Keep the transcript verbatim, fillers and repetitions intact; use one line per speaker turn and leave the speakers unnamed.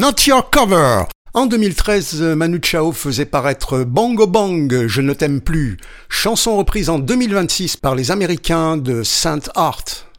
Not Your Cover. En deux mille treize, Manu Chao faisait paraître Bongo Bang, Je ne t'aime plus, chanson reprise en deux mille vingt-six par les Américains de Saint Art.